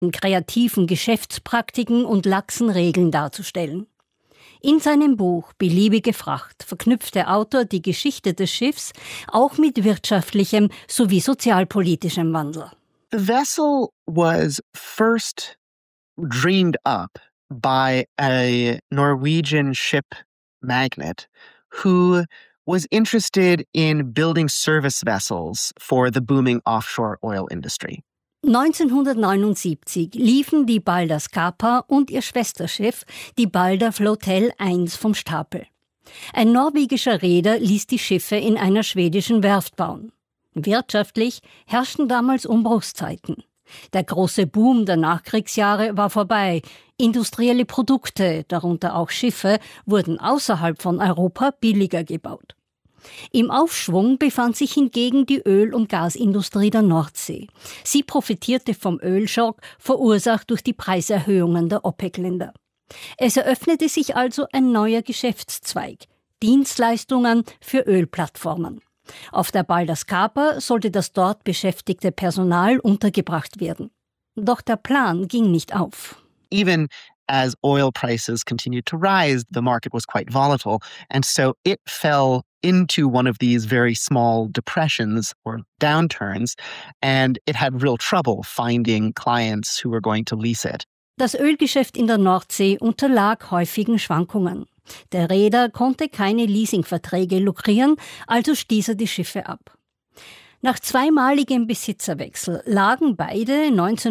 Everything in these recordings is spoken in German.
kreativen Geschäftspraktiken und laxen Regeln darzustellen. In seinem Buch Beliebige Fracht verknüpft der Autor die Geschichte des Schiffs auch mit wirtschaftlichem sowie sozialpolitischem Wandel. The vessel was first dreamed up by a Norwegian ship magnate who was interested in building service vessels for the booming offshore oil industry. 1979 liefen die Balder Scapa und ihr Schwesterschiff, die Balder Flotel 1, vom Stapel. Ein norwegischer Reeder ließ die Schiffe in einer schwedischen Werft bauen. Wirtschaftlich herrschten damals Umbruchszeiten. Der große Boom der Nachkriegsjahre war vorbei. Industrielle Produkte, darunter auch Schiffe, wurden außerhalb von Europa billiger gebaut. Im Aufschwung befand sich hingegen die Öl- und Gasindustrie der Nordsee. Sie profitierte vom Ölschock, verursacht durch die Preiserhöhungen der OPEC-Länder. Es eröffnete sich also ein neuer Geschäftszweig: Dienstleistungen für Ölplattformen. Auf der Balder Scapa sollte das dort beschäftigte Personal untergebracht werden. Doch der Plan ging nicht auf. Even as oil prices continued to rise, the market was quite volatile, and so it fell into one of these very small depressions or downturns, and it had real trouble finding clients who were going to lease it. Das Ölgeschäft in der Nordsee unterlag häufigen Schwankungen. Der Reeder konnte keine Leasingverträge lukrieren, also stieß er die Schiffe ab. Nach zweimaligem Besitzerwechsel lagen beide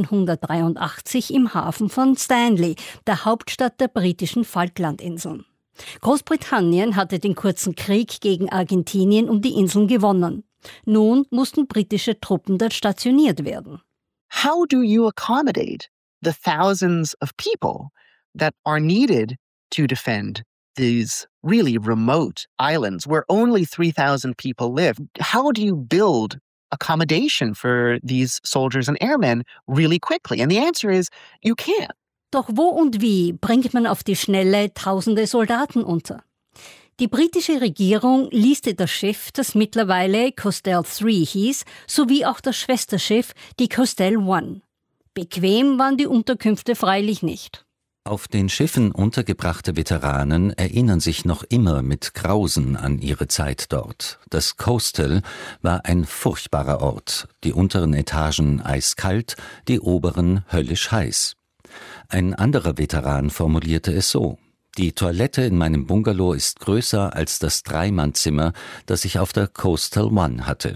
1983 im Hafen von Stanley, der Hauptstadt der britischen Falklandinseln. Großbritannien hatte den kurzen Krieg gegen Argentinien um die Inseln gewonnen. Nun mussten britische Truppen dort stationiert werden. How do you accommodate the thousands of people that are needed to defend these really remote islands where only 3,000 people live? How do you build accommodation for these soldiers and airmen really quickly? And the answer is, you can't. Doch wo und wie bringt man auf die Schnelle tausende Soldaten unter? Die britische Regierung leaste das Schiff, das mittlerweile Coastal 3 hieß, sowie auch das Schwesterschiff, die Coastal 1. Bequem waren die Unterkünfte freilich nicht. Auf den Schiffen untergebrachte Veteranen erinnern sich noch immer mit Grausen an ihre Zeit dort. Das Coastal war ein furchtbarer Ort, die unteren Etagen eiskalt, die oberen höllisch heiß. Ein anderer Veteran formulierte es so: Die Toilette in meinem Bungalow ist größer als das Dreimannzimmer, das ich auf der Coastal 1 hatte.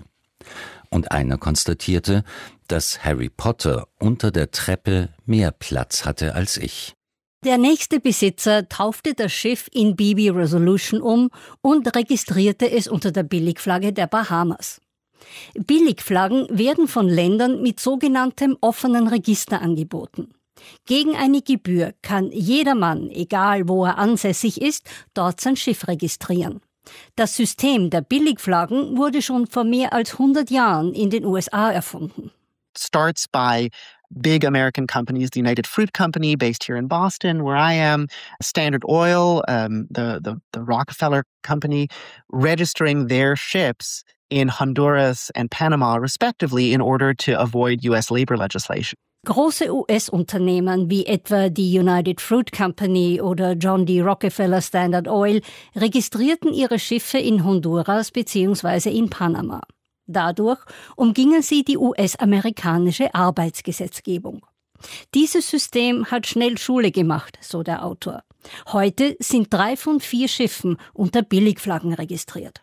Und einer konstatierte, dass Harry Potter unter der Treppe mehr Platz hatte als ich. Der nächste Besitzer taufte das Schiff in BB Resolution um und registrierte es unter der Billigflagge der Bahamas. Billigflaggen werden von Ländern mit sogenanntem offenen Register angeboten. Gegen eine Gebühr kann jedermann, egal wo er ansässig ist, dort sein Schiff registrieren. Das System der Billigflaggen wurde schon vor mehr als 100 Jahren in den USA erfunden. Starts by big American companies, the United Fruit Company based here in Boston, where I am, Standard Oil, the Rockefeller Company, registering their ships in Honduras and Panama respectively in order to avoid US labor legislation. Große US-Unternehmen wie etwa die United Fruit Company oder John D. Rockefeller Standard Oil registrierten ihre Schiffe in Honduras bzw. in Panama. Dadurch umgingen sie die US-amerikanische Arbeitsgesetzgebung. Dieses System hat schnell Schule gemacht, so der Autor. Heute sind 3 von 4 Schiffen unter Billigflaggen registriert.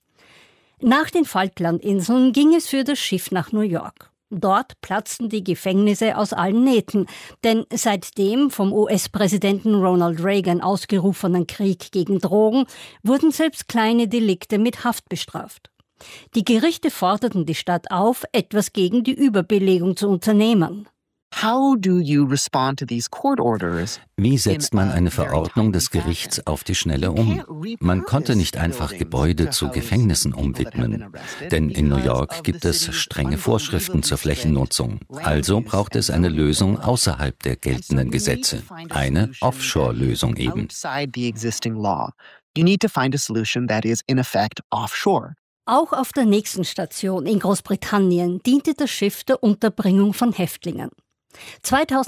Nach den Falklandinseln ging es für das Schiff nach New York. Dort platzten die Gefängnisse aus allen Nähten, denn seit dem vom US-Präsidenten Ronald Reagan ausgerufenen Krieg gegen Drogen wurden selbst kleine Delikte mit Haft bestraft. Die Gerichte forderten die Stadt auf, etwas gegen die Überbelegung zu unternehmen. How do you respond to these court orders? Wie setzt man eine Verordnung des Gerichts auf die Schnelle um? Man konnte nicht einfach Gebäude zu Gefängnissen umwidmen, denn in New York gibt es strenge Vorschriften zur Flächennutzung. Also braucht es eine Lösung außerhalb der geltenden Gesetze, eine Offshore-Lösung eben. You need to find a solution that is in effect offshore. Auch auf der nächsten Station in Großbritannien diente das Schiff der Unterbringung von Häftlingen. 2000